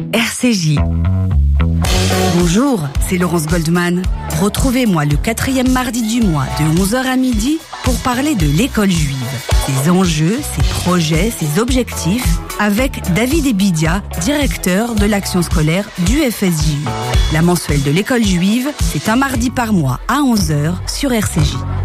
RCJ. Bonjour, c'est Laurence Goldman. Retrouvez-moi le 4e mardi du mois de 11h à midi pour parler de l'école juive, ses enjeux, ses projets, ses objectifs, avec David Ebidia, directeur de l'action scolaire du FSJU. La mensuelle de l'école juive, c'est un mardi par mois à 11h sur RCJ.